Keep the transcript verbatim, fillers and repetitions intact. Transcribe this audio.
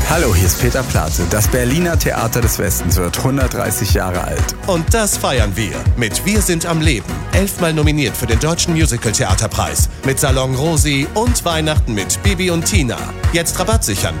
Hallo, hier ist Peter Plate. Das Berliner Theater des Westens wird hundertdreißig Jahre alt. Und das feiern wir mit Wir sind am Leben. Elfmal nominiert für den Deutschen Musical-Theaterpreis. Mit Salon Rosi und Weihnachten mit Bibi und Tina. Jetzt Rabatt sichern.